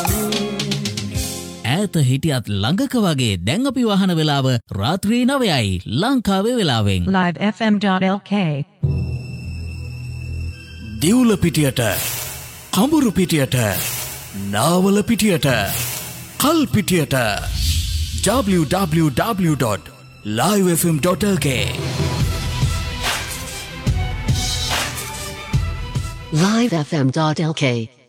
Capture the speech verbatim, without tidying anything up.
ඈත හිටියත් ළඟක වගේ දැන් අපි වහන වෙලාව රාත්‍රී නවයයි ලංකාවේ වෙලාවෙන්. live f m dot l k දිවුල පිටියට, කඹුරු පිටියට, Nawala පිටියට, කල් පිටියට w w w dot live f m dot l k live f m dot l k